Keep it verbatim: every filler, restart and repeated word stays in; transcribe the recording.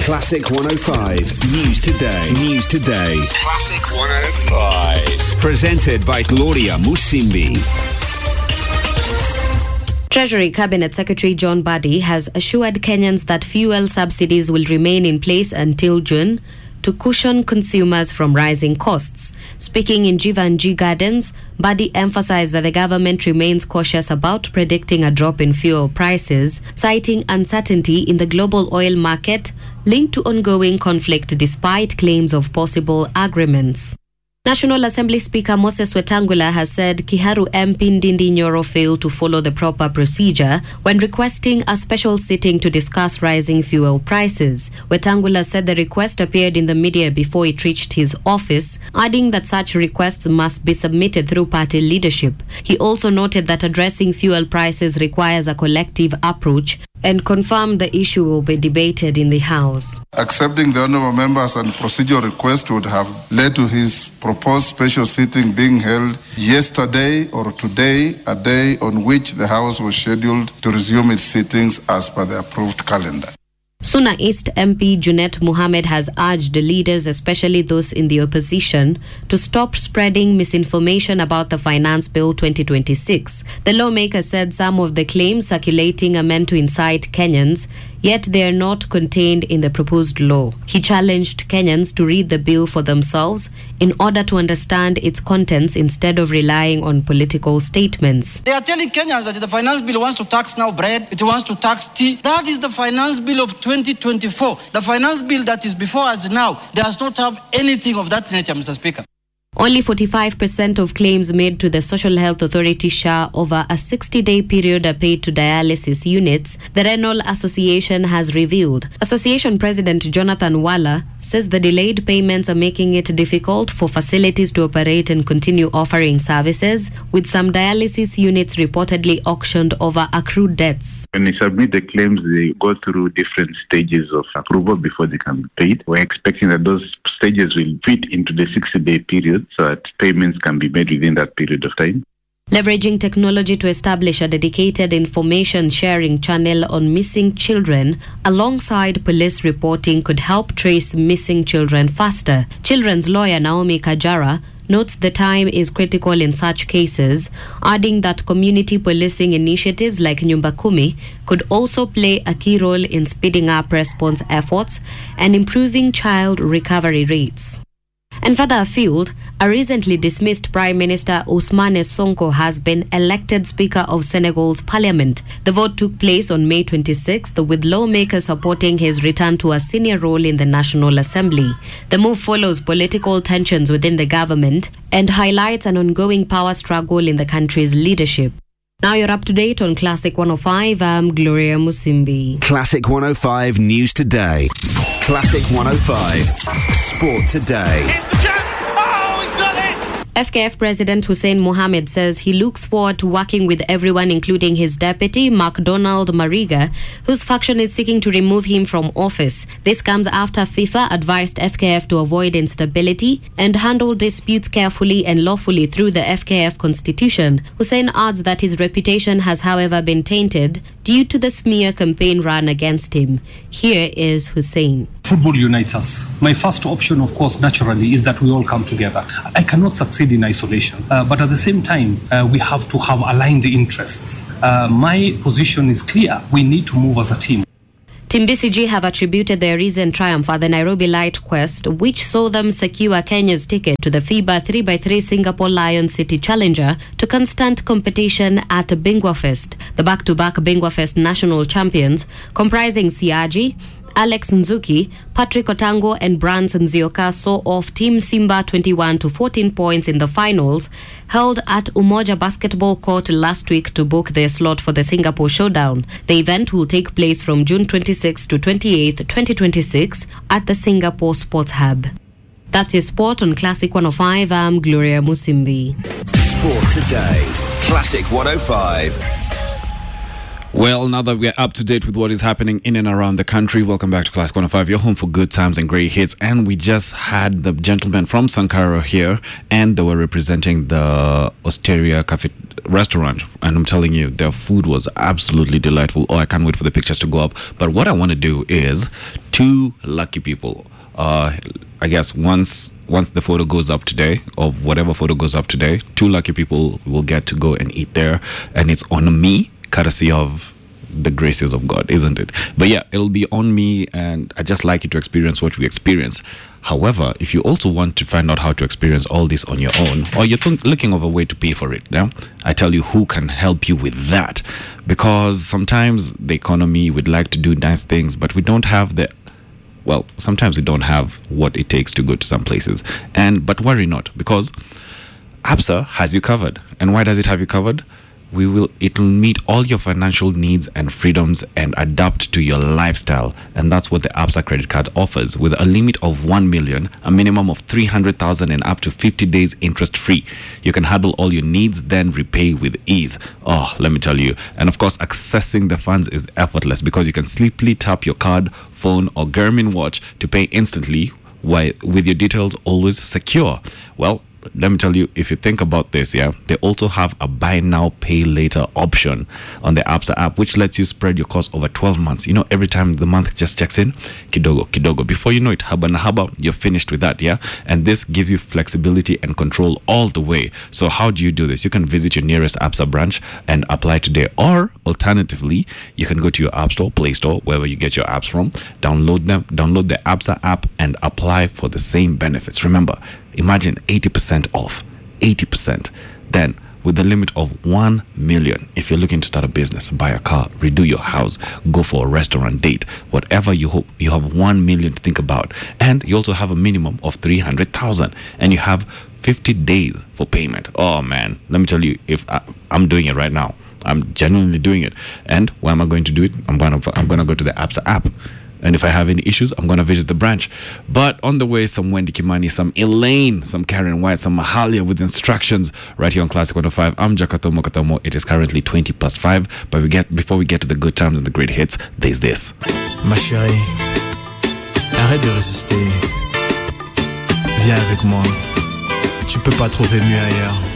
Classic one oh five. News Today. News Today. Classic one oh five. Presented by Gloria Musimbi. Treasury Cabinet Secretary John Mbadi has assured Kenyans that fuel subsidies will remain in place until June to cushion consumers from rising costs. Speaking in Jivanji Gardens, Mbadi emphasized that the government remains cautious about predicting a drop in fuel prices, citing uncertainty in the global oil market linked to ongoing conflict despite claims of possible agreements. National Assembly Speaker Moses Wetangula has said Kiharu M P Ndindi Nyoro failed to follow the proper procedure when requesting a special sitting to discuss rising fuel prices. Wetangula said the request appeared in the media before it reached his office, adding that such requests must be submitted through party leadership. He also noted that addressing fuel prices requires a collective approach and confirmed the issue will be debated in the House. Accepting the honourable members and procedural request would have led to his proposed special sitting being held yesterday or today, a day on which the House was scheduled to resume its sittings as per the approved calendar. Suna East M P Junet Mohammed has urged leaders, especially those in the opposition, to stop spreading misinformation about the Finance Bill twenty twenty-six. The lawmaker said some of the claims circulating are meant to incite Kenyans, yet they are not contained in the proposed law. He challenged Kenyans to read the bill for themselves in order to understand its contents instead of relying on political statements. They are telling Kenyans that the Finance Bill wants to tax now bread, it wants to tax tea. That is the Finance Bill of twenty twenty-four. The Finance Bill that is before us now does not have anything of that nature, Mister Speaker. Only forty-five percent of claims made to the Social Health Authority S H A over a sixty-day period are paid to dialysis units, the Renal Association has revealed. Association President Jonathan Walla says the delayed payments are making it difficult for facilities to operate and continue offering services, with some dialysis units reportedly auctioned over accrued debts. When they submit the claims, they go through different stages of approval before they can be paid. We're expecting that those stages will fit into the sixty-day period, so that payments can be made within that period of time. Leveraging technology to establish a dedicated information sharing channel on missing children alongside police reporting could help trace missing children faster. Children's lawyer Naomi Kajara notes the time is critical in such cases, adding that community policing initiatives like Nyumba Kumi could also play a key role in speeding up response efforts and improving child recovery rates. And further afield, a recently dismissed Prime Minister Ousmane Sonko has been elected Speaker of Senegal's Parliament. The vote took place on May twenty-sixth, with lawmakers supporting his return to a senior role in the National Assembly. The move follows political tensions within the government and highlights an ongoing power struggle in the country's leadership. Now you're up to date on Classic one oh five. I'm Gloria Musimbi. Classic one oh five News Today. Classic one oh five Sport Today. F K F President Hussein Mohamed says he looks forward to working with everyone, including his deputy, MacDonald Mariga, whose faction is seeking to remove him from office. This comes after FIFA advised F K F to avoid instability and handle disputes carefully and lawfully through the F K F constitution. Hussein adds that his reputation has, however, been tainted due to the smear campaign run against him. Here is Hussein. Football unites us. My first option, of course, naturally, is that we all come together. I cannot succeed in isolation, uh, but at the same time, uh, we have to have aligned interests. Uh, my position is clear. We need to move as a team. Team B C G have attributed their recent triumph at the Nairobi Light Quest, which saw them secure Kenya's ticket to the FIBA three by three Singapore Lion City Challenger, to constant competition at Bingwa Fest. The back-to-back Bingwa Fest national champions, comprising Siaji, Alex Nzuki, Patrick Otango and Brands Nzioka, saw off Team Simba twenty-one to fourteen points in the finals held at Umoja Basketball Court last week to book their slot for the Singapore Showdown. The event will take place from June twenty-sixth to twenty-eighth, twenty twenty-six at the Singapore Sports Hub. That's your sport on Classic one oh five. I'm Gloria Musimbi. Sport Today. Classic one oh five. Well, now that we're up to date with what is happening in and around the country, welcome back to Classic one oh five, your home for good times and great hits. And we just had the gentlemen from Sankara here, and they were representing the Osteria Cafe restaurant. And I'm telling you, their food was absolutely delightful. Oh, I can't wait for the pictures to go up. But what I want to do is two lucky people. Uh, I guess once once the photo goes up today, of whatever photo goes up today, two lucky people will get to go and eat there. And it's on me, courtesy of the graces of God, isn't it? But yeah, it'll be on me, and I just like you to experience what we experience. However, if you also want to find out how to experience all this on your own, or you're th- looking of a way to pay for it, yeah, I tell you who can help you with that. Because sometimes the economy would like to do nice things, but we don't have the well, sometimes we don't have what it takes to go to some places. And but worry not, because ABSA has you covered. And why does it have you covered? We will it will meet all your financial needs and freedoms and adapt to your lifestyle. And that's what the ABSA credit card offers, with a limit of one million, a minimum of three hundred thousand, and up to fifty days interest free. You can handle all your needs, then repay with ease. Oh, let me tell you. And of course, accessing the funds is effortless, because you can simply tap your card, phone, or Garmin watch to pay instantly, while with your details always secure. Well, let me tell you, if you think about this, yeah, they also have a buy now, pay later option on the ABSA app, which lets you spread your cost over twelve months. You know, every time the month just checks in, kidogo, kidogo. Before you know it, haba na haba, you're finished with that, yeah? And this gives you flexibility and control all the way. So how do you do this? You can visit your nearest ABSA branch and apply today. Or alternatively, you can go to your App Store, Play Store, wherever you get your apps from, download them, download the ABSA app and apply for the same benefits. Remember, imagine eighty percent off, eighty percent. Then, with the limit of one million, if you're looking to start a business, buy a car, redo your house, go for a restaurant date, whatever you hope, you have one million to think about. And you also have a minimum of three hundred thousand, and you have fifty days for payment. Oh man, let me tell you, if I, I'm doing it right now, I'm genuinely doing it. And why am I going to do it? I'm going to, I'm going to go to the ABSA app. And if I have any issues, I'm going to visit the branch. But on the way, some Wendy Kimani, some Elaine, some Karen White, some Mahalia with instructions right here on Classic one oh five. I'm Jakatomo Katomo. It is currently twenty past five. But we get before we get to the good times and the great hits, there's this. Ma chérie, arrête de résister. Viens avec moi. Tu peux pas trouver mieux ailleurs.